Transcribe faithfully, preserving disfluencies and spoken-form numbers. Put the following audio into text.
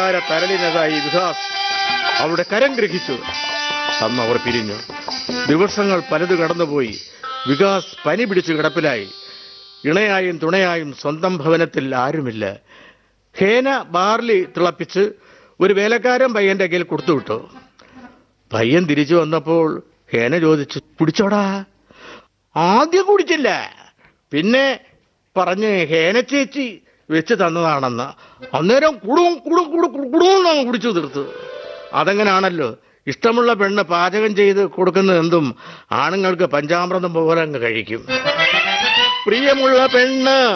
വികാര തരളിനതായി വികാസ് അവളുടെ കരം ഗ്രഹിച്ചു. അന്ന് അവർ പിരിഞ്ഞു. ദിവസങ്ങൾ പലത് കടന്നുപോയി. വികാസ് പനി പിടിച്ചു കിടപ്പിലായി. ഇണയായും തുണയായും സ്വന്തം ഭവനത്തിൽ ആരുമില്ല. ഹേന ബാർലി തിളപ്പിച്ച് ഒരു വേലക്കാരൻ പയ്യന്റെ കയ്യിൽ കൊടുത്തുവിട്ടു. പയ്യൻ തിരിച്ചു വന്നപ്പോൾ ഹേന ചോദിച്ചു, കുടിച്ചോടാ? ആദ്യം കുടിച്ചില്ല, പിന്നെ പറഞ്ഞ് ഹേന ചേച്ചി വെച്ച് തന്നതാണെന്ന്. അന്നേരം കുടും കുടും കുടു കുടുന്നാണ് കുടിച്ചു തീർത്ത്. അതെങ്ങനാണല്ലോ, ഇഷ്ടമുള്ള പെണ്ണ് പാചകം ചെയ്ത് കൊടുക്കുന്ന എന്തും ആണുങ്ങൾക്ക് പഞ്ചാമൃതം പോലെ അങ്ങ് കഴിക്കും. പ്രിയമുള്ള പെണ്ണ്